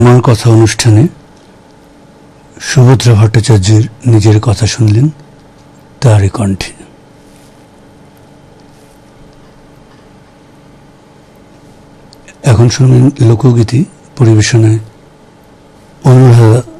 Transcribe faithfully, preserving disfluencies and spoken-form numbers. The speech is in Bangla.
আমার কথা অনুষ্ঠানে সুভদ্রা ভট্টাচার্যের নিজের কথা শুনলেন তারই কণ্ঠে। এখন শুনবেন লোকগীতি পরিবেশনায় অনুরাধা